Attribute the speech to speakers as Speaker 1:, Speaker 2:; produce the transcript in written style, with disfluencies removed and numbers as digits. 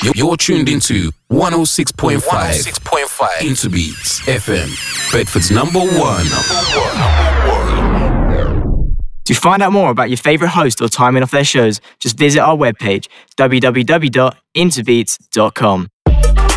Speaker 1: You're tuned into 106.5 Interbeats FM, Bedford's number one.
Speaker 2: To find out more about your favourite host or timing of their shows, just visit our webpage, www.interbeats.com.